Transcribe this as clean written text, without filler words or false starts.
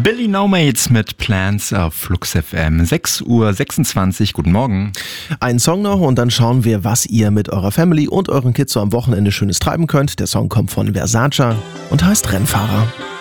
Billy Nomates mit Plans auf Flux FM. 6:26 Uhr. Guten Morgen. Ein Song noch und dann schauen wir, was ihr mit eurer Family und euren Kids so am Wochenende Schönes treiben könnt. Der Song kommt von Versace und heißt Rennfahrer.